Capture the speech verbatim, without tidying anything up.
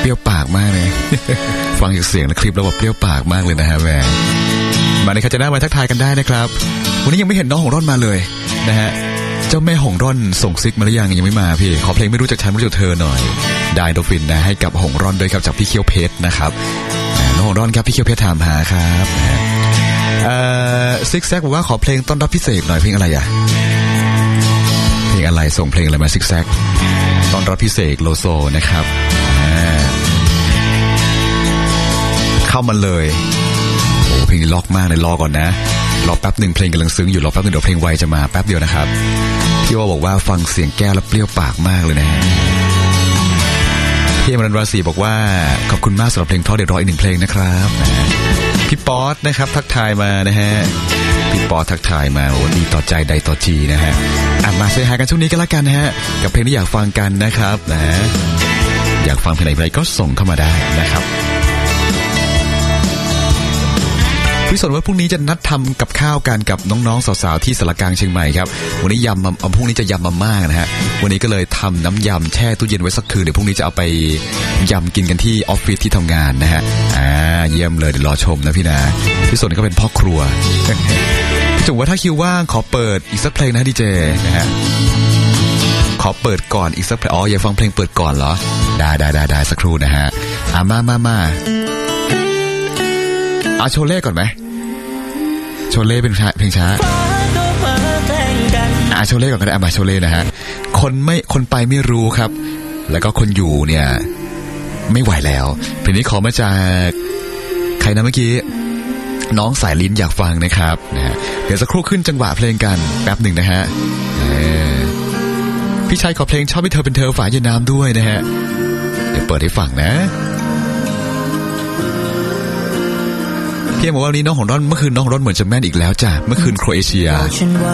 เปรี้ยวปากมากเลย ฟังจากเสียงและคลิปแล้วแบบเปรี้ยวปากมากเลยนะฮะแหมมาในคาจะน่ามาทักทายกันได้นะครับวันนี้ยังไม่เห็นน้องหงร่อนมาเลยนะฮะเจ้าแม่หงร่อนส่งซิกมาหรือยังยังไม่มาพี่ขอเพลงไม่รู้จักฉันไม่รู้จักเธอหน่อยได้โดฟินนะให้กับหงร่อนด้วยครับจากพี่เคียวเพชรนะครับน้องหงร่อนครับพี่เคียวเพชรถามหาครับเอ่อซิกแซกบอกว่าขอเพลงต้อนรับพิเศษหน่อยเพลงอะไรอ่ะเพลงอะไรส่งเพลงอะไรมาซิกแซกต้อนรับพิเศษโลโซนะครับเข้ามาเลยโอ้เพลงนี้ล็อกมากเลยรอก่อนนะรอแป๊บหนึ่งเพลงกำลังซึ้งอยู่รอแป๊บหนึ่งเดี๋ยวเพลงไวจะมาแป๊บเดียวนะครับพี่ว่าบอกว่าฟังเสียงแก้วแล้วเปรี้ยวปากมากเลยนะฮะพี่อมรันราศีบอกว่าขอบคุณมากสำหรับเพลงเพราะเดี๋ยวรออีกหนึ่งเพลงนะครับพี่ป๊อตนะครับทักทายมานะฮะพี่ป๊อตทักทายมาโอ้ดีต่อใจใดต่อจีนะฮะอ่ะมาเซฮายกันช่วงนี้กันละกันนะฮะกับเพลงที่อยากฟังกันนะครับนะอยากฟังเพลงไหนก็ส่งเข้ามาได้นะครับพี่สนว่าพรุ่งนี้จะนัดทำกับข้าวกันกับน้องๆสาวๆที่สารกลางเชียงใหม่ครับวันนี้ยำมาพรุ่งนี้จะยำมาม่านะฮะวันนี้ก็เลยทำน้ำยำแช่ตู้เย็นไว้สักคืนเดี๋ยวพรุ่งนี้จะเอาไปยำกินกันที่ออฟฟิศที่ทำงานนะฮะอ่าเยี่ยมเลยเดี๋ยวรอชมนะพี่นะพี่สนก็เป็นพ่อครัวพี่จุ๋มว่าถ้าคิวว่างขอเปิดอีกสักเพลงนะดีเจนะฮะขอเปิดก่อนอีกสักเพลงอ๋ออยากฟังเพลงเปิดก่อนเหรอได้ได้ได้ได้สักครู่นะฮะอ่ามามามาเอาโชเล่ก่อนไหมโชเล่เป็นเพลงช้าอ่าโชเล่ก่อนก็ได้อ่ะมาโชเล่นะฮะคนไม่คนไปไม่รู้ครับแล้วก็คนอยู่เนี่ยไม่ไหวแล้วเพลงนี้ขอมาจากใครนะเมื่อกี้น้องสายลิ้นอยากฟังนะครับนะฮะเดี๋ยวสักครู่ขึ้นจังหวะเพลงกันแป๊บหนึ่งนะฮะพี่ชายขอเพลงชอบให้เธอเป็นเธอฝ่ายเย็นน้ำด้วยนะฮะเดี๋ยวเปิดให้ฟังนะพี่บอกว่าวันนี้น้องของร่อนเมื่อคืนน้องของร่อนเหมือนจะแม่นอีกแล้วจ้ะเมื่อคืนโครเอเชีย